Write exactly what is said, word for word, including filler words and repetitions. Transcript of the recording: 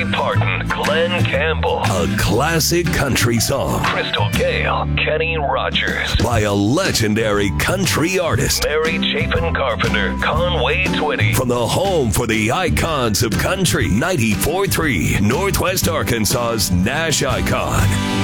Dolly Parton, Glenn Campbell. A classic country song. Crystal Gale, Kenny Rogers. By a legendary country artist. Mary Chapin Carpenter, Conway Twitty. From the home for the icons of country, ninety-four point three, Northwest Arkansas's Nash Icon.